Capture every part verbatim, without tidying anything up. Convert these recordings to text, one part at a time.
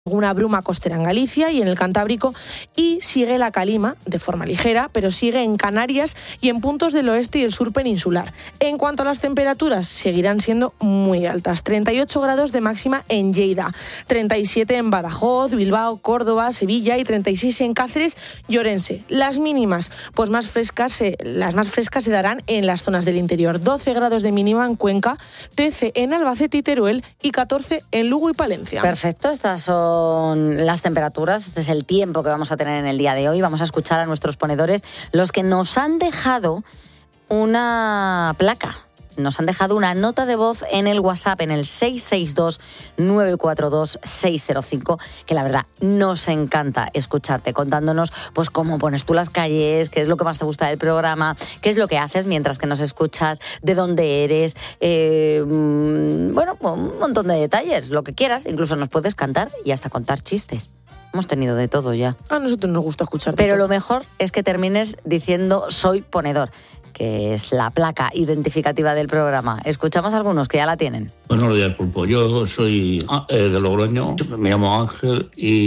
Una bruma costera en Galicia y en el Cantábrico, y sigue la calima de forma ligera, pero sigue en Canarias y en puntos del oeste y el sur peninsular. En cuanto a las temperaturas, seguirán siendo muy altas. treinta y ocho grados de máxima en Lleida, treinta y siete en Badajoz, Bilbao, Córdoba, Sevilla y treinta y seis en Cáceres y Orense. Las mínimas, pues más frescas, eh, las más frescas se darán en las zonas del interior. doce grados de mínima en Cuenca, trece en Albacete y Teruel y catorce en Lugo y Palencia. Perfecto, estas son las temperaturas, este es el tiempo que vamos a tener en el día de hoy. Vamos a escuchar a nuestros ponedores, los que nos han dejado una placa. Nos han dejado una nota de voz en el WhatsApp, en el seis seis dos, nueve cuatro dos, seis cero cinco, que la verdad nos encanta escucharte, contándonos pues cómo pones tú las calles, qué es lo que más te gusta del programa, qué es lo que haces mientras que nos escuchas, de dónde eres, eh, bueno, un montón de detalles, lo que quieras, incluso nos puedes cantar y hasta contar chistes. Hemos tenido de todo ya. A nosotros nos gusta escuchar. Pero lo mejor es que termines diciendo soy ponedor, que es la placa identificativa del programa. Escuchamos algunos que ya la tienen. Buenos días, Pulpo. Yo soy eh, de Logroño, me llamo Ángel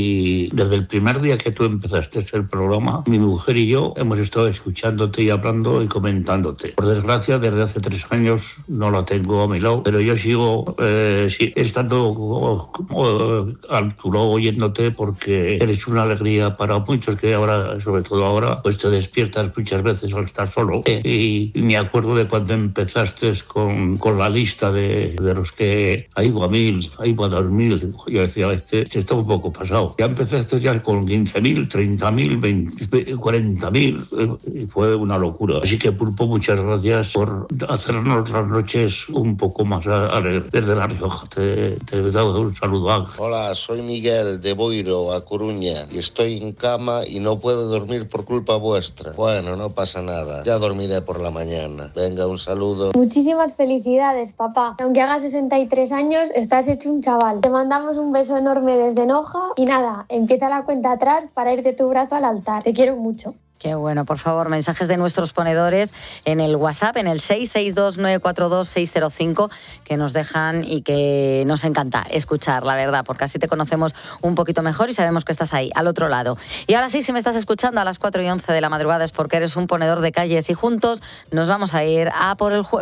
y desde el primer día que tú empezaste el programa, mi mujer y yo hemos estado escuchándote y hablando y comentándote. Por desgracia, desde hace tres años no la tengo a mi lado, pero yo sigo eh, sí, estando como, como, al tu lado oyéndote porque eres una alegría para muchos que ahora, sobre todo ahora, pues te despiertas muchas veces al estar solo. Eh, y, y me acuerdo de cuando empezaste con, con la lista de, de los que hay a mil, hay a dos mil. Yo decía, este, este está un poco pasado. Ya empezaste ya con quince mil, treinta mil, cuarenta mil, y fue una locura. Así que, Pulpo, muchas gracias por hacernos las noches un poco más alegres. Desde La Rioja te, te he dado un saludo, Ángel. Hola, soy Miguel de Boiro, a Coruña, y estoy en cama y no puedo dormir por culpa vuestra. Bueno, no pasa nada, ya dormiré por la mañana. Venga, un saludo. Muchísimas felicidades, papá. Aunque hagas sesenta y tres años, estás hecho un chaval. Te mandamos un beso enorme desde Noja y nada, empieza la cuenta atrás para ir de tu brazo al altar. Te quiero mucho. Qué bueno, por favor, mensajes de nuestros ponedores en el WhatsApp, en el seis seis dos, nueve cuatro dos, seis cero cinco, que nos dejan y que nos encanta escuchar, la verdad, porque así te conocemos un poquito mejor y sabemos que estás ahí, al otro lado. Y ahora sí, si me estás escuchando a las cuatro y once de la madrugada es porque eres un ponedor de calles y juntos nos vamos a ir a por el jueves.